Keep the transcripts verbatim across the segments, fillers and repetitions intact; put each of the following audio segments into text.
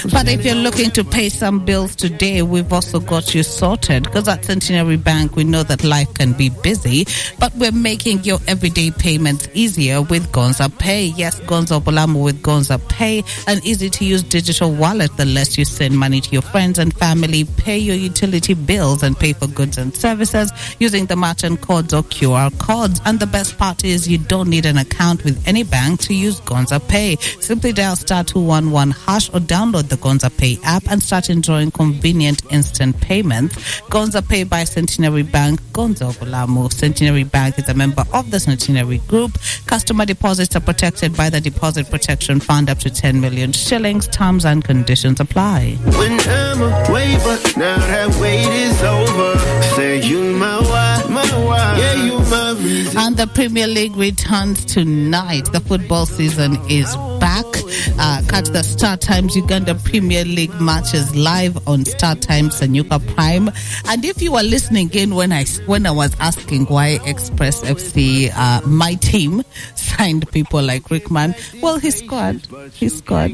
But if you're looking to pay some bills today, we've also got you sorted, because at Centenary Bank, we know that life can be busy, but we're making your everyday payments easier with Gonza Pay. Yes, Gonza Obolamu with Gonza Pay, an easy-to-use digital wallet that lets you send money to your friends and family, pay your utility bills, and pay for goods and services using the merchant codes or Q R codes. And the best part is you don't need an account with any bank to use Gonza Pay. Simply dial star two one one hash or download the Gonza Pay app and start enjoying convenient instant payments. Gonza Pay by Centenary Bank, Gonza Obolamu. Centenary Bank is a member of the Centenary Group. Customer deposits are protected by the Deposit Protection Fund up to ten million shillings. Terms and conditions apply. When I'm away, but now that wait is over. Say you my wife, my wife. Yeah, you my reason. And the Premier League returns tonight. The football season is back. Uh, catch the Star Times Uganda Premier League matches live on Star Times Sanyuka Prime. And if you were listening in when I when I was asking why Express F C, uh, my team, signed people like Rickman, well, he scored. He scored.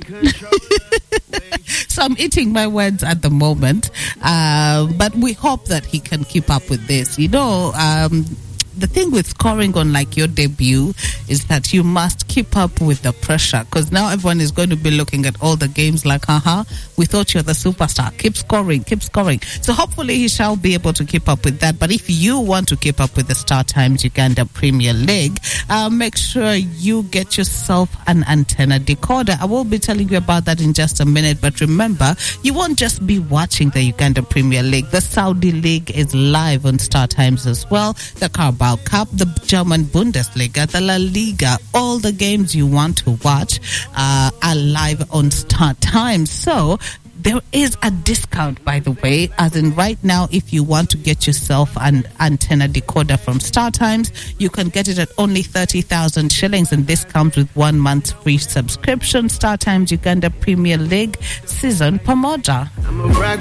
So I'm eating my words at the moment. Uh, but we hope that he can keep up with this. You know, um, the thing with scoring on like your debut is that you must keep up with the pressure, because now everyone is going to be looking at all the games like, haha, we thought you're the superstar. Keep scoring, keep scoring. So hopefully he shall be able to keep up with that. But if you want to keep up with the Star Times Uganda Premier League, uh, make sure you get yourself an antenna decoder. I will be telling you about that in just a minute. But remember, you won't just be watching the Uganda Premier League. The Saudi League is live on Star Times as well. The Carabao Cup, the German Bundesliga, the La Liga, all the games you want to watch uh, are live on Star Times. So there is a discount, by the way, as in right now, if you want to get yourself an antenna decoder from Star Times, you can get it at only thirty thousand shillings, and this comes with one month's free subscription. Star Times Uganda Premier League season pamoja.